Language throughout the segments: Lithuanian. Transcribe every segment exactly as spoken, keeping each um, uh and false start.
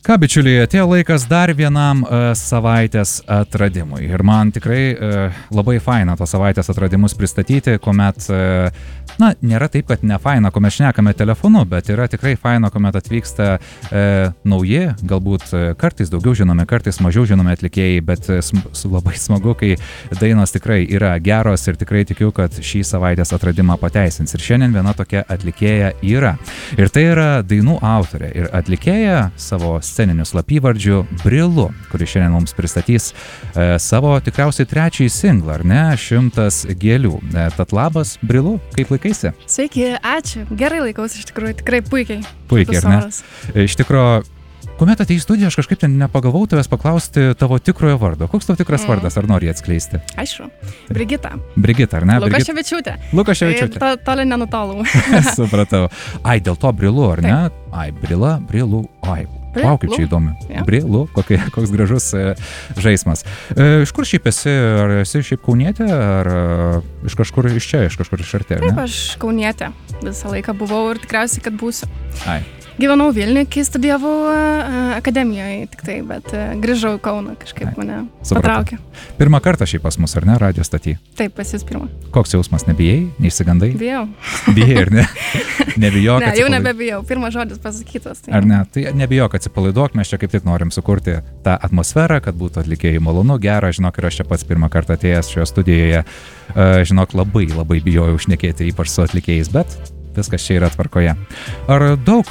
Ką, bičiuliai, atėjo laikas dar vienam uh, savaitės atradimui. Ir man tikrai uh, labai faina tos savaitės atradimus pristatyti, kuomet, uh, na, nėra taip, kad ne faina, kuomet šnekame telefonu, bet yra tikrai faina, kuomet atvyksta uh, nauji, galbūt uh, kartais daugiau žinomi, kartais mažiau žinomi atlikėjai, bet uh, sm labai smagu, kai dainos tikrai yra geros ir tikrai tikiu, kad šį savaitės atradimą pateisins. Ir šiandien viena tokia atlikėja yra. Ir tai yra dainų autorė ir atlikėja savo sceniniu slapyvardžiu Brilu, kuris šiandien mums pristatys e, savo tikriausiai trečiąjį singlą, ar ne, Šimtas gėlių. E, tad labas, Brilu, kaip laikaisi? Sveiki, ačiū. Gerai laikausi, iš tikrųjų, tikrai puikiai. Puikiai, ar ne? Iš tikrųjų, kuomet atėjai į studiją, aš kažkaip ten nepagalvau tavęs paklausti tavo tikrojo vardo. Koks tavo tikras mm. vardas, ar nori atskleisti? Aišku, Brigita. Brigita, ar ne? Lukaševičiūtė. Lukaševičiūtė. To, toli nenutolau. Supratau. Ai, dėl to Brilu, ar ne? Ai, Brila, Brilu, ai. Vau, kaip čia įdomu. Ja. Brilu, kokie, koks gražus e, žaismas. E, iš kur šiaip esi? Ar esi šiaip kaunietė, ar e, iš kažkur iš čia, iš kažkur iš arti? Taip, aš kaunietė. Visą laiką buvau ir tikriausiai, kad būsiu. Ai. Gyvenau Vilniuje, kai studijavau uh, akademijoje tik tai, bet uh, grįžau į Kauną, kažkaip Ai. mane patraukė. Pirmą kartą šiaip pas mus, ar ne, radijo staty? Taip, pas jūs pirmą. Koks jausmas, nebijai, neišsigandai? Bijau. Bijai, ar ne? Nebijok, ne, atsipalaid... jau nebebijau, pirmas žodis pasakytas. Tai... Ar ne? Tai nebijok, atsipalaiduok, mes čia kaip tik norim sukurti tą atmosferą, kad būtų atlikėjai malonu, gera, žinok, ir aš čia pats pirmą kartą atėjęs šioje studijoje, uh, žinok, labai, labai bijojau šnekėti, ypač su atlikėjais, bet viskas čia yra tvarkoje. Ar daug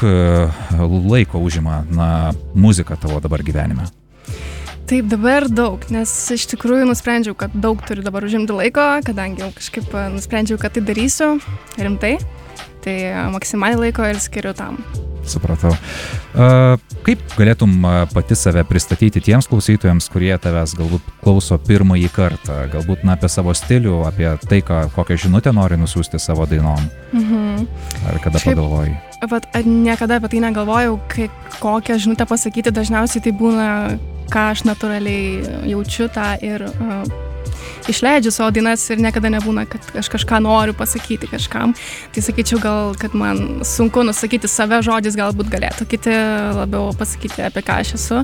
laiko užima, na, muzika tavo dabar gyvenime? Taip, dabar daug, nes iš tikrųjų nusprendžiau, kad daug turiu dabar užimti laiko, kadangi jau kažkaip nusprendžiau, kad tai darysiu rimtai, tai maksimaliai laiko ir skiriu tam. Supratau. Uh, kaip galėtum pati save pristatyti tiems klausytojams, kurie tavęs galbūt klauso pirmąjį kartą, galbūt na, apie savo stilių, apie tai, ką, kokią žinutę nori nusiųsti savo dainom? Mhm. Ar kada Šiaip, pagalvojai? Vat, niekada apie tai negalvojau, kai, kokią žinutę pasakyti, dažniausiai tai būna, ką aš natūraliai jaučiu tą ir... Uh, išleidžiu savo dainas ir niekada nebūna, kad aš kažką noriu pasakyti kažkam. Tai sakyčiau gal, kad man sunku nusakyti save žodžiais, galbūt galėtų kiti labiau pasakyti, apie ką aš esu.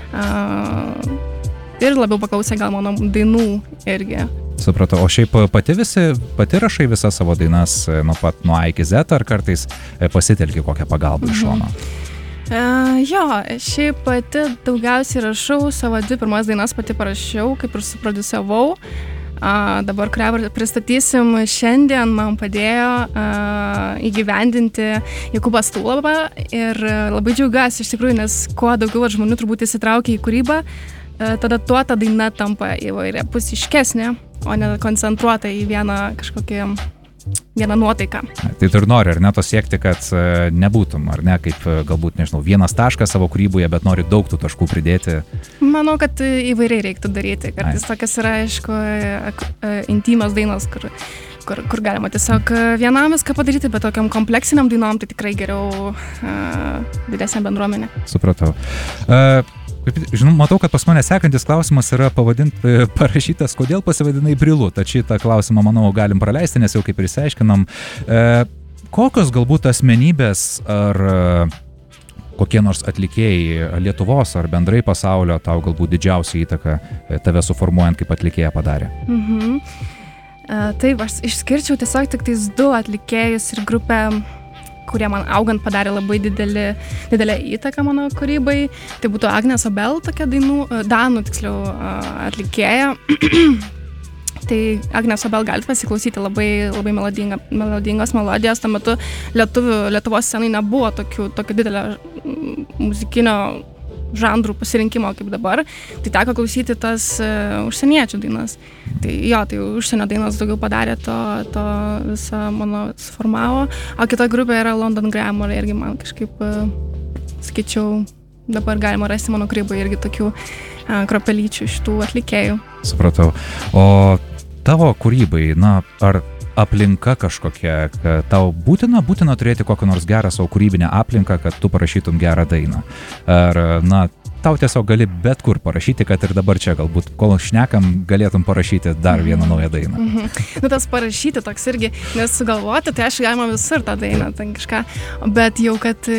Uh, ir labiau paklausę gal mano dainų irgi. Supratau. O šiaip pati visi, pati rašai visas savo dainas nuo pat nuo A iki Z, ar kartais pasitelki kokią pagalbą iš šono? Uh, jo, šiaip pati daugiausiai rašau, savo dvi pirmas dainas pati parašiau, kaip ir suprodusiavau. Uh, dabar, kurią pristatysim šiandien, man padėjo uh, įgyvendinti Jokūbas Tulaba ir labai džiaugiuosi iš tikrųjų, nes kuo daugiau žmonių turbūt įsitraukia į kūrybą, uh, tada tuo ta daina tampa įvairiapusiškesnė, o ne koncentruota į vieną kažkokį vieną nuotaiką. Tai tu ir nori, ar ne, to siekti, kad nebūtum, ar ne, kaip galbūt, nežinau, vienas taškas savo kūryboje, bet nori daug tų taškų pridėti? Manau, kad įvairiai reiktų daryti. Kartais tokias yra, aišku, intymios dainos, kur, kur, kur galima tiesiog vienam viską padaryti, bet tokiam kompleksiniam dainom tai tikrai geriau uh, didesnė bendruomenė. Supratau. Uh, Žinau, matau, kad pas mane sekantis klausimas yra pavadint, parašytas, kodėl pasivadinai Brilu. Tad šitą klausimą, manau, galim praleisti, nes jau kaip ir išsiaiškinom. E, kokios galbūt asmenybės ar kokie nors atlikėjai Lietuvos ar bendrai pasaulio tau galbūt didžiausią įtaką tave suformuojant kaip atlikėją padarė? Mhm. E, taip, aš išskirčiau tiesiog tik tais du atlikėjus ir grupę, kurie man augant padarė labai didelį, didelę įtaką mano kūrybai. Tai būtų Agnes Obel, tokia dainų, danų tiksliau atlikėja. Tai Agnes Obel galite pasiklausyti, labai, labai melodinga, melodingos melodijos. Tuo metu lietuvių, Lietuvos scenai nebuvo tokių, tokio didelio muzikinio žanrų pasirinkimo kaip dabar. Tai teko klausyti tas uh, užsieniečių dainas. Tai jo, tai užsienio dainos daugiau padarė to, to visą mano suformavo. O kita grupė yra London Grammar, irgi man kažkaip, uh, sakyčiau, dabar galima rasti mano kūrybai irgi tokių uh, kropelyčių šitų atlikėjų. Supratau. O tavo kūrybai, na, ar aplinka kažkokia, kad tau būtina, būtina turėti kokią nors gerą savo kūrybinę aplinką, kad tu parašytum gerą dainą? Ar, na, tau tiesiog gali bet kur parašyti, kad ir dabar čia galbūt, kol šnekam, galėtum parašyti dar vieną naują dainą? Mhm. Nu, tas parašyti toks irgi, nes sugalvoti, tai aš galima visur tą dainą, ten kažką, bet jau, kad